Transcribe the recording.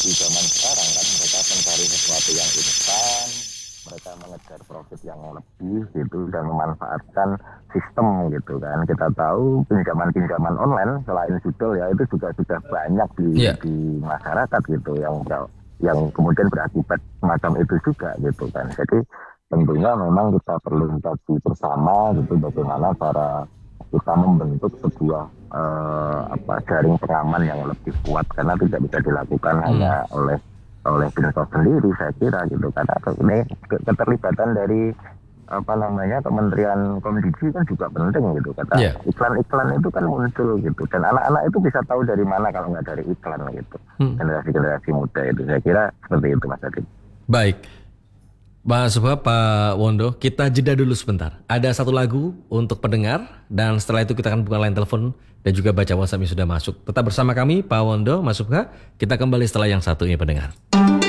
di zaman sekarang kan mereka mencari sesuatu yang instan, mereka mengejar profit yang lebih gitu dan memanfaatkan sistem gitu kan. Kita tahu pinjaman-pinjaman online selain Sidol ya itu juga sudah banyak Ya, di masyarakat gitu yang kemudian berakibat semacam itu juga gitu kan. Jadi tentunya memang kita perlu mengkaji bersama gitu bagaimana cara kita membentuk sebuah jaring pengaman yang lebih kuat karena tidak bisa dilakukan hanya oleh Dinsos sendiri saya kira gitu karena ini keterlibatan dari Kementerian Kominfo kan juga penting gitu kata ya. iklan-iklan itu kan muncul gitu dan anak-anak itu bisa tahu dari mana kalau nggak dari iklan gitu Hmm. generasi-generasi muda itu saya kira seperti itu Mas Adi. Baik, Mas Subha, Pak Wondo, kita jeda dulu sebentar. Ada satu lagu untuk pendengar, dan setelah itu kita akan buka line telepon dan juga baca WhatsApp yang sudah masuk. Tetap bersama kami, Pak Wondo, Mas Subha. Kita kembali setelah yang satu ini pendengar.